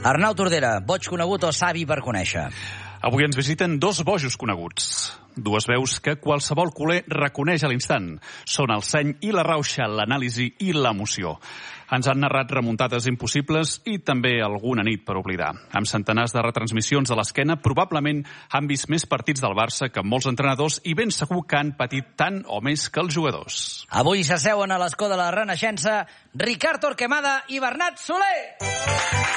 Arnau Tordera, boig conegut o savi per conèixer? Avui ens visiten dos bojos coneguts. Dues veus que qualsevol culer reconeix a l'instant. Són el seny i la rauxa, l'anàlisi i l'emoció. Ens han narrat remuntades impossibles i també alguna nit per oblidar. Amb centenars de retransmissions a l'esquena, probablement han vist més partits del Barça que molts entrenadors i ben segur que han patit tant o més que els jugadors. Avui s'asseuen a l'escó de la Renaixença Ricard Torquemada i Bernat Soler.